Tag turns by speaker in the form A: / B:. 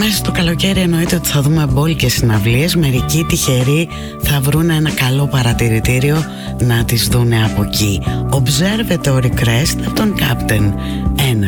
A: Μέσα στο καλοκαίρι εννοείται ότι θα δούμε μπόλικες συναυλίες. Μερικοί τυχεροί θα βρουν ένα καλό παρατηρητήριο να τις δούνε από εκεί. Observatory Crest από τον Captain. Ένα